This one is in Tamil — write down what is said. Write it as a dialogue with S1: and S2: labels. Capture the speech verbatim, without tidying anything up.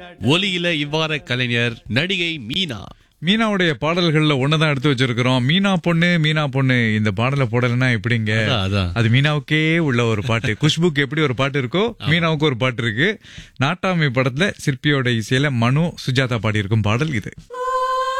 S1: ஒலியில இவ்வாற கலைஞர் நடிகை மீனா.
S2: மீனாவுடைய பாடல்கள்ல ஒன்னதான் எடுத்து வச்சிருக்கிறோம். மீனா பொண்ணு மீனா பொண்ணு இந்த பாடலை போடலன்னா எப்படிங்க?
S1: அதான், அதான்.
S2: அது மீனாவுக்கே உள்ள ஒரு பாட்டு. குஷ்புக்கு எப்படி ஒரு பாட்டு இருக்கோ மீனாவுக்கு ஒரு பாட்டு இருக்கு. நாட்டாமை படத்துல சிற்பியோட இசையில மனு சுஜாதா பாடி இருக்கும் பாடல் இது.